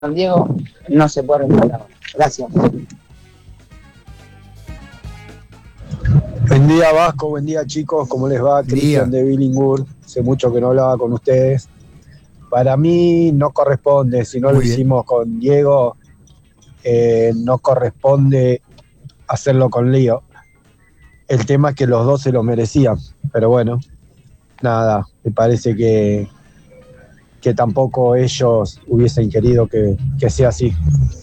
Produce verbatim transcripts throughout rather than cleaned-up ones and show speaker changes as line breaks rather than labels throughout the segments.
San Diego no se puede recuperar. Gracias.
Buen día Vasco, buen día chicos, ¿cómo les va? Cristian de Billinghurst, hace mucho que no hablaba con ustedes. Para mí no corresponde, si no
Muy
lo
bien.
hicimos con Diego, eh, no corresponde hacerlo con Lío. El tema es que los dos se lo merecían, pero bueno, nada, me parece que, que tampoco ellos hubiesen querido que, que sea así.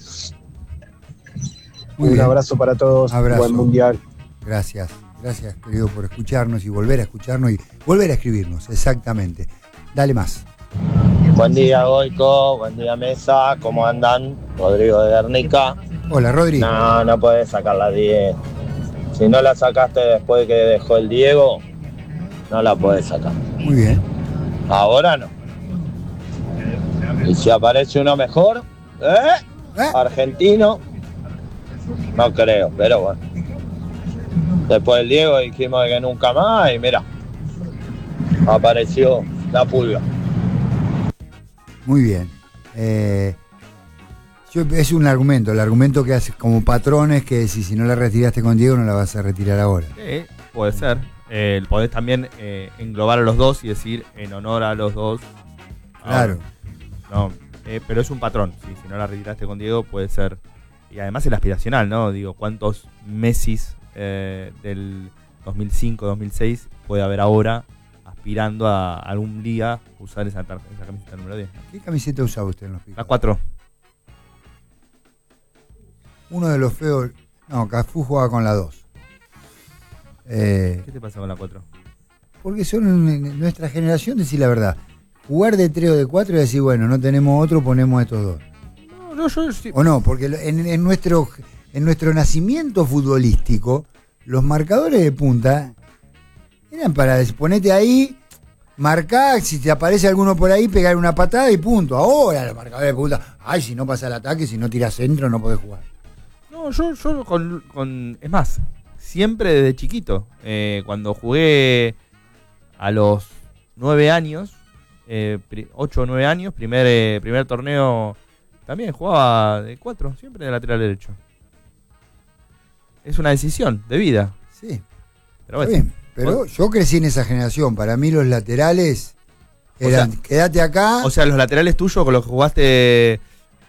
Muy
Un
bien.
abrazo para todos,
Abrazo.
buen mundial.
Gracias, gracias querido por escucharnos y volver a escucharnos y volver a escribirnos, exactamente. Dale más.
Buen día Goico, buen día Mesa, ¿cómo andan? Rodrigo de Guernica.
Hola Rodri.
No, no puedes sacar la diez. Si no la sacaste después que dejó el Diego, no la puedes sacar.
Muy bien.
Ahora no. Y si aparece uno mejor, ¿eh?
¿Eh?
Argentino, no creo, pero bueno. Después del Diego dijimos que nunca más y mira, apareció la pulga.
Muy bien. Eh, yo, es un argumento, el argumento que hace como patrones que si, si no la retiraste con Diego no la vas a retirar ahora.
Sí, puede ser. Eh, podés también eh, englobar a los dos y decir en honor a los dos.
Claro.
No, eh, pero es un patrón. Sí, si no la retiraste con Diego puede ser. Y además el aspiracional, ¿no? Digo, ¿cuántos Messis eh, del dos mil cinco, dos mil seis puede haber ahora aspirando a algún día usar esa, tar- esa camiseta número diez?
¿Qué camiseta usaba usted en los picos?
La cuatro.
Uno de los feos. No, Cafú jugaba con la dos. Eh,
¿Qué te pasa con la cuatro?
porque son en nuestra generación, decir la verdad. Jugar de tres o de cuatro y decir, bueno, no tenemos otro, ponemos estos dos.
No, no, yo sí.
O no, porque en, en nuestro en nuestro nacimiento futbolístico, los marcadores de punta eran para ponerte ahí, marcar, si te aparece alguno por ahí, pegar una patada y punto. Ahora los marcadores de punta, ay, si no pasa el ataque, si no tiras centro, no podés jugar.
No, yo, yo con, con. Es más, siempre desde chiquito. Eh, cuando jugué a los nueve años, eh, pri- ocho o nueve años, primer, eh, primer torneo, también jugaba de cuatro, siempre de lateral derecho. Es una decisión de vida.
Sí,
Pero
está
bueno,
bien. Pero yo crecí en esa generación. Para mí los laterales eran,
O sea-
quédate acá.
o sea, los laterales tuyos con los que jugaste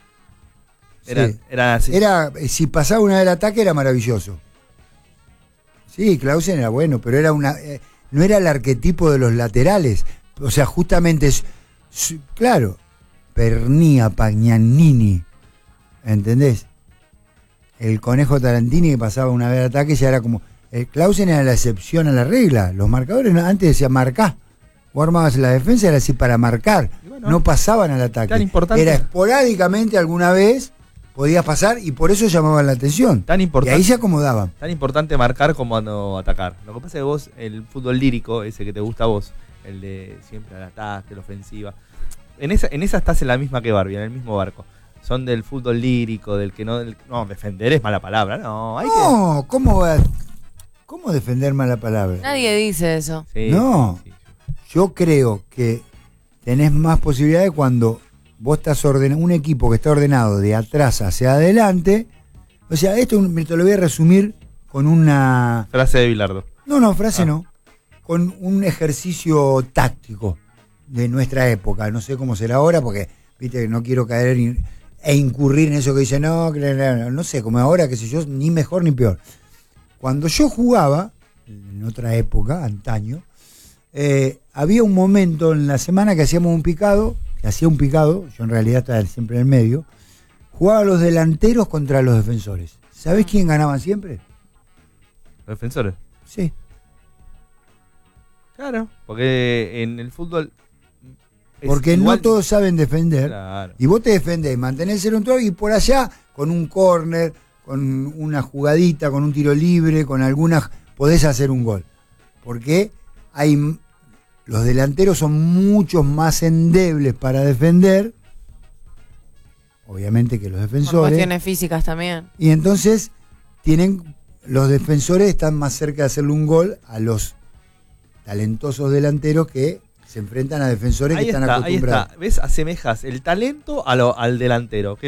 eran,
Sí.
eran así.
Era, si pasaba una del ataque era maravilloso. Sí, Clausen era bueno, pero era una, eh, no era el arquetipo de los laterales. O sea, justamente, es, su- claro, Pernía, Pagnanini, ¿entendés? El conejo Tarantini que pasaba una vez al ataque ya era como... El Clausen era la excepción a la regla. Los marcadores no, antes decían marcar. Vos armabas la defensa, era así para marcar.
Y bueno,
No pasaban al ataque.
tan importante.
Era esporádicamente alguna vez, podías pasar y por eso llamaban la atención.
Tan
Y
importante.
ahí se acomodaban.
Tan importante marcar como no atacar. Lo que pasa es que vos, el fútbol lírico, ese que te gusta a vos, el de siempre al ataque, la ofensiva, en esa, en esa estás en la misma que Barbie, en el mismo barco. Son del fútbol lírico, del que no... del- no, defender es mala palabra, no. Hay
No, ¿cómo va? ¿Cómo defender mala palabra?
Nadie dice eso.
que... Sí,
No.
sí, sí.
Yo creo que tenés más posibilidades cuando vos estás ordenado, un equipo que está ordenado de atrás hacia adelante. O sea, esto me te lo voy a resumir con una...
Frase de Bilardo.
No, no, frase
Ah.
no. Con un ejercicio táctico de nuestra época. No sé cómo será ahora porque, viste, no quiero caer in- e incurrir en eso que dice, no, que no, no, no sé, como ahora, qué sé yo, ni mejor ni peor. Cuando yo jugaba, en otra época, antaño, eh, había un momento en la semana que hacíamos un picado, que hacía un picado, yo en realidad estaba siempre en el medio, jugaba los delanteros contra los defensores. ¿Sabés quién ganaba siempre?
Los defensores.
Sí.
Claro. Porque en el fútbol... es
Porque
igual-
no todos saben defender.
Claro.
Y vos te defendés, mantenés el cero y por allá, con un córner, con una jugadita, con un tiro libre, con algunas, podés hacer un gol. Porque hay los delanteros son muchos más endebles para defender, obviamente que los
Por
defensores.
cuestiones físicas también.
Y entonces tienen los defensores están más cerca de hacerle un gol a los talentosos delanteros que Se enfrentan a defensores
Ahí
que están
está, ahí
acostumbrados.
está. ¿Ves? Asemejas el talento a lo- al delantero.